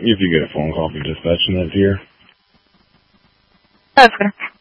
If you get a phone call from dispatch in that deer. Okay.